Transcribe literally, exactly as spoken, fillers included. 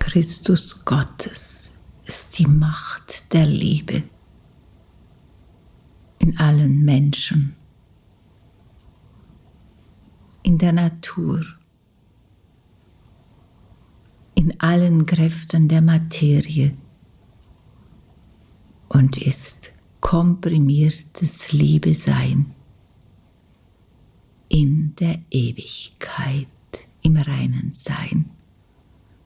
Christus Gottes ist die Macht der Liebe in allen Menschen, in der Natur, in allen Kräften der Materie und ist komprimiertes Liebesein in der Ewigkeit, im reinen Sein.